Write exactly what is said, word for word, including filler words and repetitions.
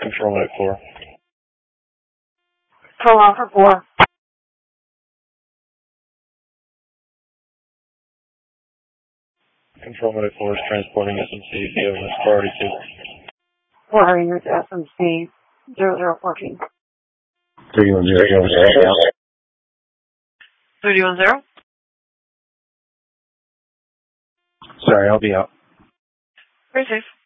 Control Unit four. Control Alpha four. Control Unit four is transporting S M C via West Priority two. four hundred S M C zero zero fourteen. three one zero. three one zero? Sorry, I'll be out. Very safe.